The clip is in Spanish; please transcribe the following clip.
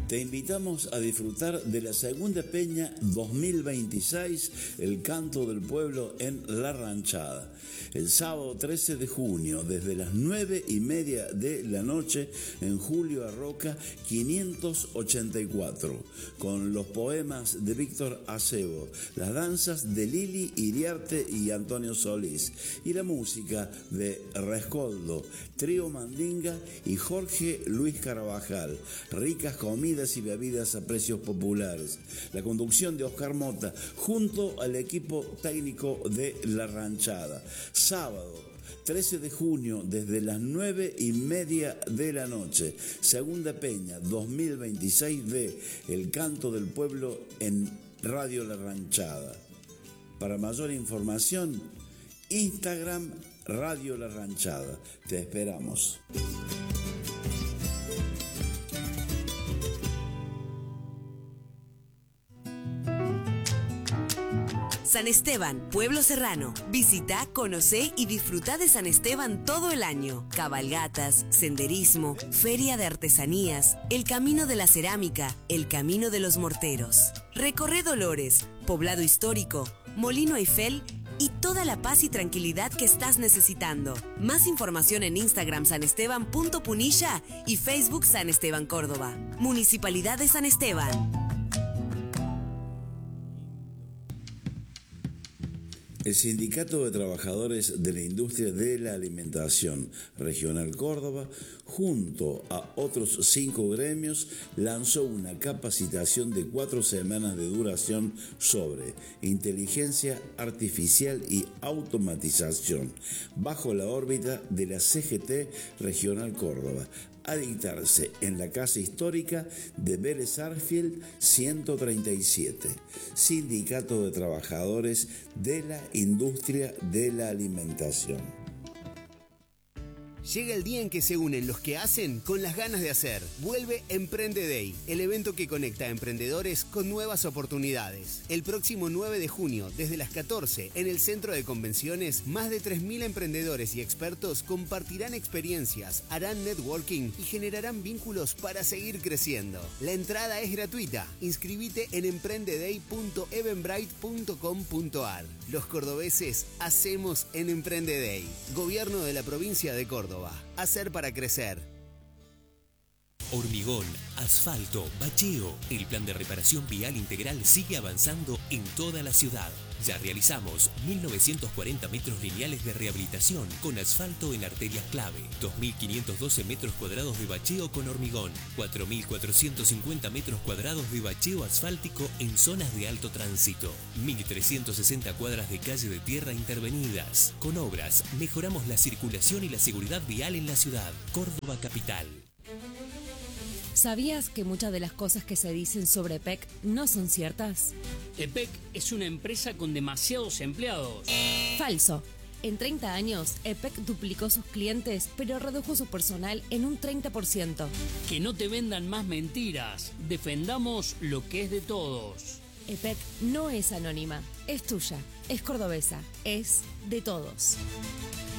Te invitamos a disfrutar de la segunda peña 2026, el canto del pueblo en La Ranchada. El sábado 13 de junio, desde las 9:30 de la noche, en Julio Arroca 584, con los poemas de Víctor Acebo, las danzas de Lili Iriarte y Antonio Solís, y la música de Rescoldo, Trío Mandinga y Jorge Luis Carabajal. Ricas comidas y bebidas a precios populares. La conducción de Oscar Mota junto al equipo técnico de La Ranchada. Sábado 13 de junio desde las 9:30 de la noche. Segunda peña 2026 de El Canto del Pueblo en Radio La Ranchada. Para mayor información, Instagram Radio La Ranchada. Te esperamos. San Esteban, pueblo serrano. Visita, conocé y disfruta de San Esteban todo el año. Cabalgatas, senderismo, feria de artesanías, el camino de la cerámica, el camino de los morteros. Recorre Dolores, poblado histórico, Molino Eiffel y toda la paz y tranquilidad que estás necesitando. Más información en Instagram sanesteban.punilla y Facebook San Esteban Córdoba. Municipalidad de San Esteban. El Sindicato de Trabajadores de la Industria de la Alimentación Regional Córdoba, junto a otros 5 gremios, lanzó una capacitación de 4 semanas de duración sobre inteligencia artificial y automatización, bajo la órbita de la CGT Regional Córdoba, a dictarse en la Casa Histórica de Vélez Arfield 137, Sindicato de Trabajadores de la Industria de la Alimentación. Llega el día en que se unen los que hacen con las ganas de hacer. Vuelve Emprende Day, el evento que conecta a emprendedores con nuevas oportunidades. El próximo 9 de junio, desde las 14, en el Centro de Convenciones, más de 3.000 emprendedores y expertos compartirán experiencias, harán networking y generarán vínculos para seguir creciendo. La entrada es gratuita. Inscribite en emprendeday.eventbrite.com.ar. Los cordobeses hacemos en Emprende Day. Gobierno de la provincia de Córdoba. Hacer para crecer. Hormigón, asfalto, bacheo. El plan de reparación vial integral sigue avanzando en toda la ciudad. Ya realizamos 1.940 metros lineales de rehabilitación con asfalto en arterias clave, 2.512 metros cuadrados de bacheo con hormigón, 4.450 metros cuadrados de bacheo asfáltico en zonas de alto tránsito, 1.360 cuadras de calle de tierra intervenidas. Con obras mejoramos la circulación y la seguridad vial en la ciudad. Córdoba Capital. ¿Sabías que muchas de las cosas que se dicen sobre EPEC no son ciertas? EPEC es una empresa con demasiados empleados. Falso. En 30 años, EPEC duplicó sus clientes, pero redujo su personal en un 30%. Que no te vendan más mentiras. Defendamos lo que es de todos. EPEC no es anónima, es tuya, es cordobesa, es de todos.